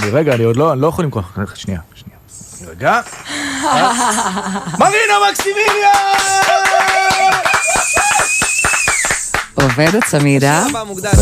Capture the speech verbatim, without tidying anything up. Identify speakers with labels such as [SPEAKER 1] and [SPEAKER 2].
[SPEAKER 1] אני, רגע, אני עוד לא, אני לא יכול למכור. שנייה, שנייה. רגע. מרינה מקסימיליה!
[SPEAKER 2] עובדת סמידה.